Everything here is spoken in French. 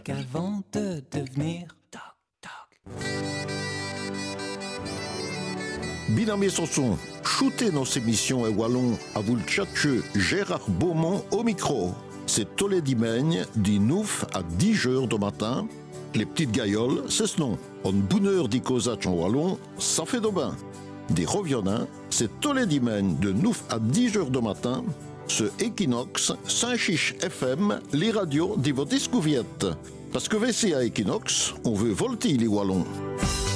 toc avant de devenir toc toc. Binamé Sanson, shootez nos émissions et wallon à vous le tchatcheux Gérard Beaumont au micro. C'est tous les dimanches, du 9 à 10 heures du matin. Les petites gailloles, c'est ce nom. En bonne heure d'Icosach en wallon, ça fait de bain. Des reviennants, c'est tous les dimanches de 9 à 10 heures du matin. Ce Equinox, Saint-Chiche FM, les radios de votre discouverte. Parce que VC à Equinox, on veut volter les wallons.